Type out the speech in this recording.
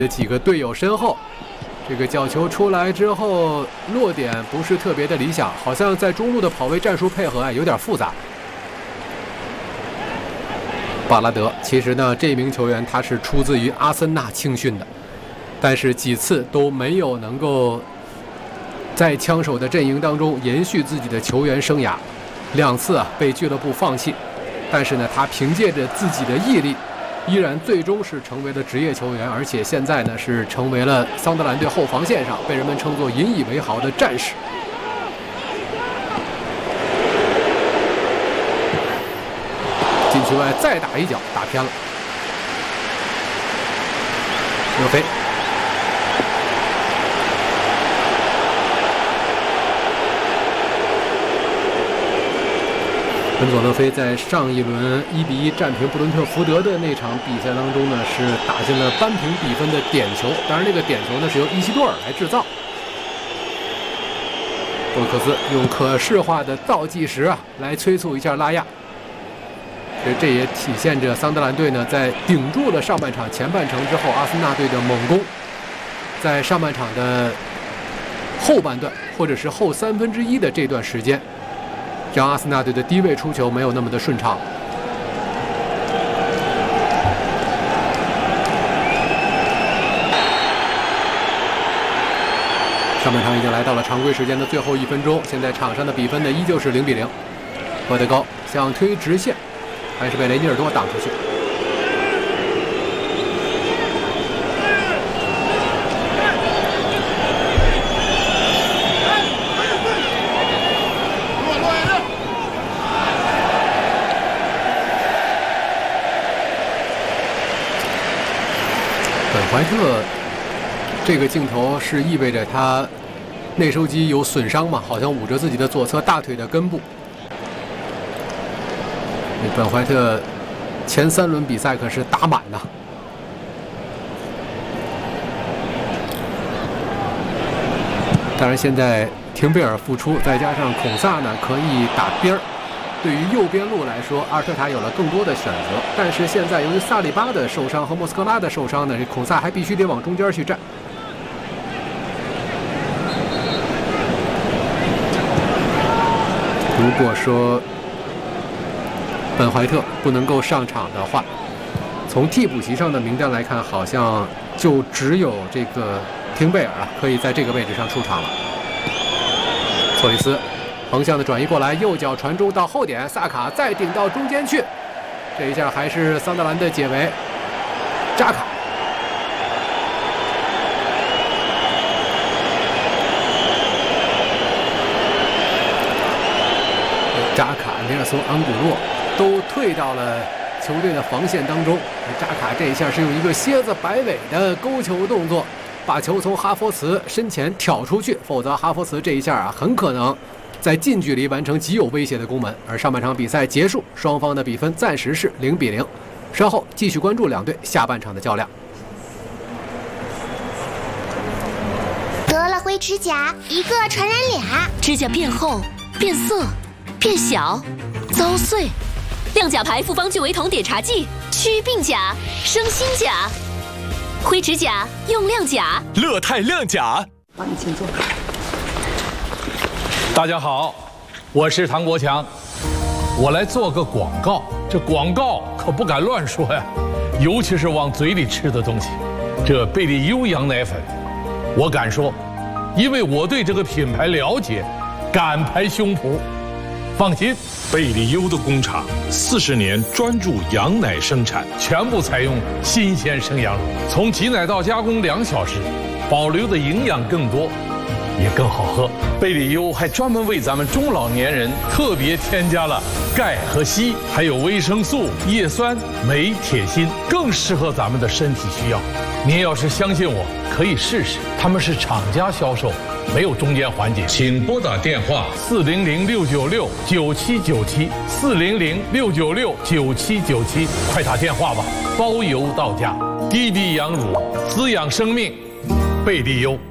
几个队友身后。这个角球出来之后，落点不是特别的理想，好像在中路的跑位战术配合有点复杂。巴拉德其实呢，这名球员他是出自于阿森纳青训的，但是几次都没有能够在枪手的阵营当中延续自己的球员生涯，2次被俱乐部放弃。但是呢，他凭借着自己的毅力，依然最终是成为了职业球员，而且现在呢是成为了桑德兰队后防线上被人们称作引以为豪的战士。禁区外再打一脚，打偏了。勒菲，本佐勒菲在上一轮1-1战平布伦特福德的那场比赛当中呢，是打进了扳平比分的点球。当然，这个点球呢是由伊西多尔来制造。博克斯用可视化的倒计时来催促一下拉亚。这也体现着桑德兰队呢，在顶住了上半场前半程之后，阿森纳队的猛攻，在上半场的后半段或者是后1/3的这段时间，让阿森纳队的低位出球没有那么的顺畅。上半场已经来到了常规时间的最后1分钟，现在场上的比分呢依旧是0-0。赫德高想推直线，还是被雷尼尔多挡出去。本怀特这个镜头是意味着他内收肌有损伤嘛？好像捂着自己的左侧大腿的根部。本怀特前3轮比赛可是打满呐。当然，现在廷贝尔复出，再加上孔萨呢可以打边儿，对于右边路来说，阿尔特塔有了更多的选择。但是现在由于萨里巴的受伤和莫斯科拉的受伤呢，这孔萨还必须得往中间去站。如果说本怀特不能够上场的话，从替补席上的名单来看，好像就只有这个廷贝尔可以在这个位置上出场了。索里斯横向的转移过来，右脚传中到后点，萨卡再顶到中间去，这一下还是桑德兰的解围。扎卡，扎卡、尼尔松、安古洛都退到了球队的防线当中。扎卡这一下是用一个蝎子摆尾的勾球动作，把球从哈弗茨身前挑出去，否则哈弗茨这一下很可能在近距离完成极有威胁的攻门。而上半场比赛结束，双方的比分暂时是0-0。稍后继续关注两队下半场的较量。 得了灰指甲，一个传染俩， 指甲变厚、变色、变小、遭碎。亮甲牌复方聚维酮碘茶剂，祛病甲，生新甲。灰指甲用亮甲， 乐泰亮甲。 好，你请坐。 大家好，我是唐国强，我来做个广告。这广告可不敢乱说呀，尤其是往嘴里吃的东西。这贝利优羊奶粉，我敢说，因为我对这个品牌了解，敢拍胸脯。放心， 贝利优的工厂40年专注羊奶生产， 全部采用新鲜生羊乳，从挤奶到加工2小时，保留的营养更多，也更好喝。贝利优还专门为咱们中老年人特别添加了钙和硒，还有维生素、叶酸、镁、铁、锌，更适合咱们的身体需要。您要是相信我，可以试试。他们是厂家销售，没有中间环节。请拨打电话400-696-9797，400-696-9797，快打电话吧，包邮到家。低低羊乳，滋养生命，贝利优。